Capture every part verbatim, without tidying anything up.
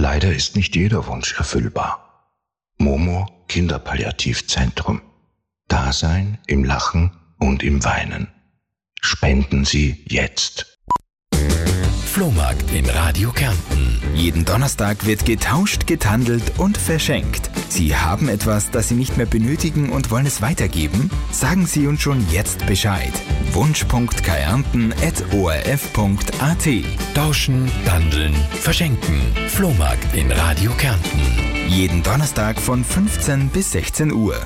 Leider ist nicht jeder Wunsch erfüllbar. Momo Kinderpalliativzentrum. Dasein im Lachen und im Weinen. Spenden Sie jetzt. Flohmarkt in Radio Kärnten. Jeden Donnerstag wird getauscht, gethandelt und verschenkt. Sie haben etwas, das Sie nicht mehr benötigen und wollen es weitergeben? Sagen Sie uns schon jetzt Bescheid. wunsch punkt kärnten at o r f punkt a t. Tauschen, handeln, verschenken. Flohmarkt in Radio Kärnten. Jeden Donnerstag von fünfzehn bis sechzehn Uhr.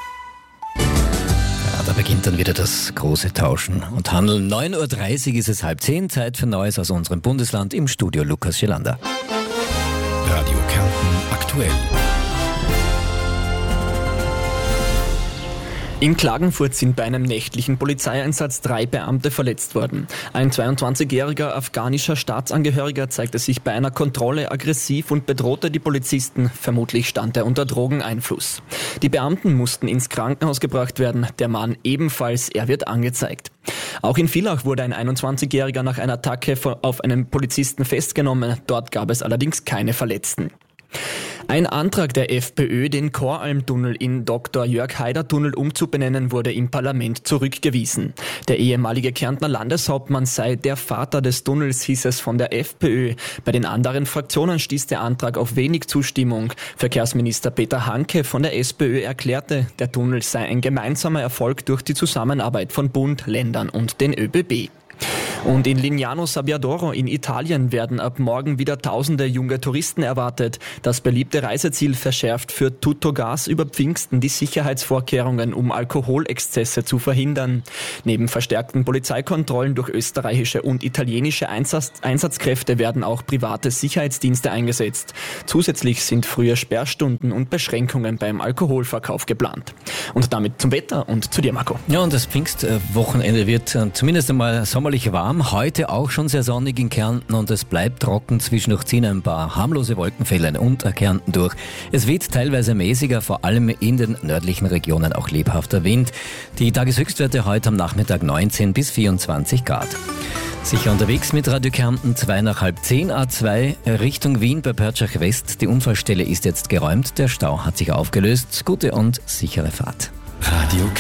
Da beginnt dann wieder das große Tauschen und Handeln. neun Uhr dreißig ist es halb zehn, Zeit für Neues aus unserem Bundesland. Im Studio Lukas Schelander. Radio Kärnten aktuell. In Klagenfurt sind bei einem nächtlichen Polizeieinsatz drei Beamte verletzt worden. Ein zweiundzwanzigjähriger afghanischer Staatsangehöriger zeigte sich bei einer Kontrolle aggressiv und bedrohte die Polizisten. Vermutlich stand er unter Drogeneinfluss. Die Beamten mussten ins Krankenhaus gebracht werden. Der Mann ebenfalls, er wird angezeigt. Auch in Villach wurde ein einundzwanzigjähriger nach einer Attacke auf einen Polizisten festgenommen. Dort gab es allerdings keine Verletzten. Ein Antrag der FPÖ, den Koralmtunnel in Doktor Jörg Haider Tunnel umzubenennen, wurde im Parlament zurückgewiesen. Der ehemalige Kärntner Landeshauptmann sei der Vater des Tunnels, hieß es von der FPÖ. Bei den anderen Fraktionen stieß der Antrag auf wenig Zustimmung. Verkehrsminister Peter Hanke von der SPÖ erklärte, der Tunnel sei ein gemeinsamer Erfolg durch die Zusammenarbeit von Bund, Ländern und den ÖBB. Und in Lignano Sabbiadoro in Italien werden ab morgen wieder tausende junge Touristen erwartet. Das beliebte Reiseziel verschärft für Tuttogas über Pfingsten die Sicherheitsvorkehrungen, um Alkoholexzesse zu verhindern. Neben verstärkten Polizeikontrollen durch österreichische und italienische Einsatz- Einsatzkräfte werden auch private Sicherheitsdienste eingesetzt. Zusätzlich sind frühe Sperrstunden und Beschränkungen beim Alkoholverkauf geplant. Und damit zum Wetter und zu dir, Marco. Ja, und das Pfingstwochenende wird zumindest einmal sommerlich warm. Heute auch schon sehr sonnig in Kärnten und es bleibt trocken. Zwischendurch ziehen ein paar harmlose Wolkenfälle unter Kärnten durch. Es weht teilweise mäßiger, vor allem in den nördlichen Regionen auch lebhafter Wind. Die Tageshöchstwerte heute am Nachmittag neunzehn bis vierundzwanzig Grad. Sicher unterwegs mit Radio Kärnten, zwei nach halb zehn, A zwei Richtung Wien bei Pörtschach West. Die Unfallstelle ist jetzt geräumt, der Stau hat sich aufgelöst. Gute und sichere Fahrt. Radio